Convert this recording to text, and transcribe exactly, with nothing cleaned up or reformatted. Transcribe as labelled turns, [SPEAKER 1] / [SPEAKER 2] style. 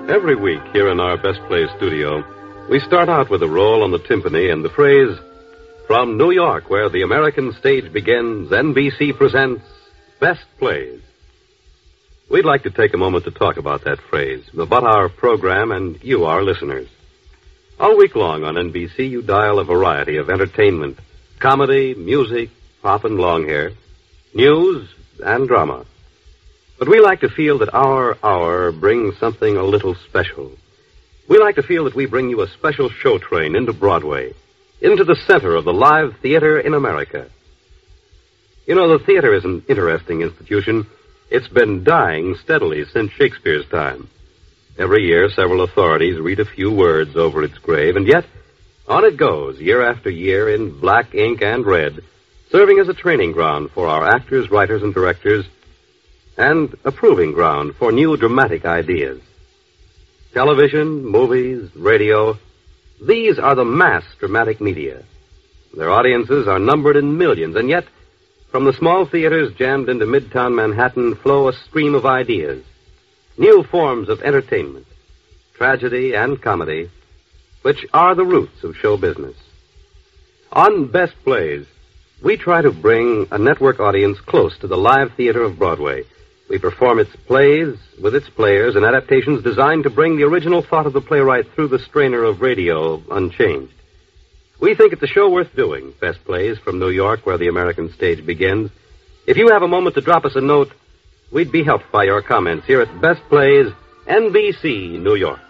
[SPEAKER 1] Every week here in our Best Plays studio, we start out with a roll on the timpani and the phrase, "From New York, where the American stage begins, N B C presents Best Plays." We'd like to take a moment to talk about that phrase, about our program and you, our listeners. All week long on N B C, you dial a variety of entertainment, comedy, music, pop and long hair, news, and drama. But we like to feel that our hour brings something a little special. We like to feel that we bring you a special show train into Broadway, into the center of the live theater in America. You know, the theater is an interesting institution. It's been dying steadily since Shakespeare's time. Every year, several authorities read a few words over its grave, and yet, on it goes, year after year, in black ink and red, serving as a training ground for our actors, writers, and directors, and a proving ground for new dramatic ideas. Television, movies, radio, these are the mass dramatic media. Their audiences are numbered in millions, and yet, from the small theaters jammed into midtown Manhattan flow a stream of ideas, new forms of entertainment, tragedy and comedy, which are the roots of show business. On Best Plays, we try to bring a network audience close to the live theater of Broadway. We perform its plays with its players and adaptations designed to bring the original thought of the playwright through the strainer of radio unchanged. We think it's a show worth doing, Best Plays from New York, where the American stage begins. If you have a moment to drop us a note, we'd be helped by your comments here at Best Plays, N B C, New York.